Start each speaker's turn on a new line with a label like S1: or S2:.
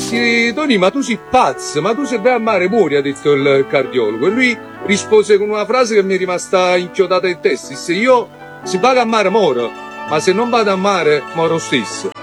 S1: dissi, Tony, ma tu sei pazzo, ma tu se vai a mare muori, ha detto il cardiologo. E lui rispose con una frase che mi è rimasta inchiodata in testa, disse, io se vado a mare moro, ma se non vado a mare moro stesso.